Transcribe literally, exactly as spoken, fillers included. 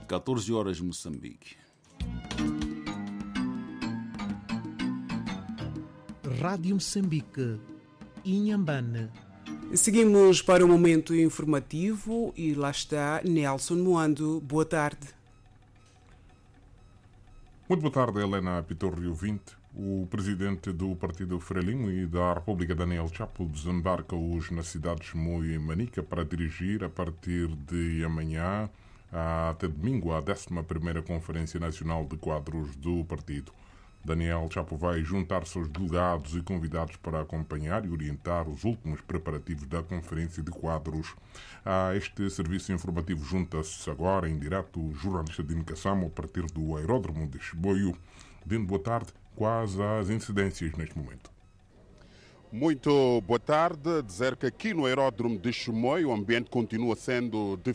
catorze horas Moçambique. Rádio Moçambique, Inhambane. Seguimos para o momento informativo e lá está Nelson Moando. Boa tarde. Muito boa tarde, Helena Pitor ouvinte. O presidente do Partido Frelimo e da República, Daniel Chapo, desembarca hoje na cidade de Moio e Manica para dirigir, a partir de amanhã até domingo, a décima primeira Conferência Nacional de Quadros do Partido. Daniel Chapo vai juntar-se aos delegados e convidados para acompanhar e orientar os últimos preparativos da Conferência de Quadros. A este serviço informativo junta-se agora, em direto, o jornalista de Nicassamo, a partir do aeródromo de Cheboio. Dino, boa tarde. Quais as incidências neste momento? Muito boa tarde. Dizer que aqui no aeródromo de Chimoio o ambiente continua sendo de